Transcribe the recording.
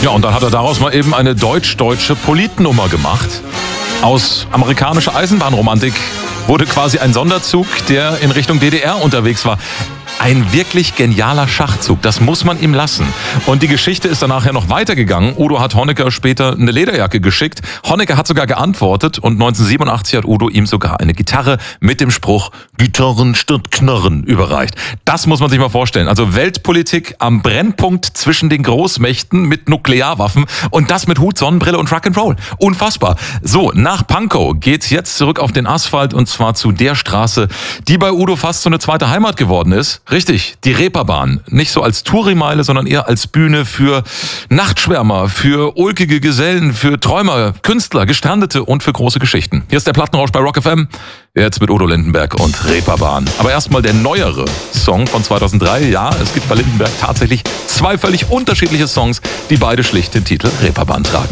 Ja, und dann hat er daraus mal eben eine deutsch-deutsche Politnummer gemacht. Aus amerikanischer Eisenbahnromantik wurde quasi ein Sonderzug, der in Richtung DDR unterwegs war. Ein wirklich genialer Schachzug, das muss man ihm lassen. Und die Geschichte ist danach ja noch weitergegangen. Udo hat Honecker später eine Lederjacke geschickt. Honecker hat sogar geantwortet und 1987 hat Udo ihm sogar eine Gitarre mit dem Spruch Gitarren statt Knarren überreicht. Das muss man sich mal vorstellen. Also Weltpolitik am Brennpunkt zwischen den Großmächten mit Nuklearwaffen und das mit Hut, Sonnenbrille und Rock'n'Roll. Unfassbar. So, nach Pankow geht's jetzt zurück auf den Asphalt und zwar zu der Straße, die bei Udo fast so eine zweite Heimat geworden ist. Richtig, die Reeperbahn. Nicht so als Tourimeile, sondern eher als Bühne für Nachtschwärmer, für ulkige Gesellen, für Träumer, Künstler, Gestrandete und für große Geschichten. Hier ist der Plattenrausch bei Rock FM. Jetzt mit Udo Lindenberg und Reeperbahn. Aber erstmal der neuere Song von 2003. Ja, es gibt bei Lindenberg tatsächlich zwei völlig unterschiedliche Songs, die beide schlicht den Titel Reeperbahn tragen.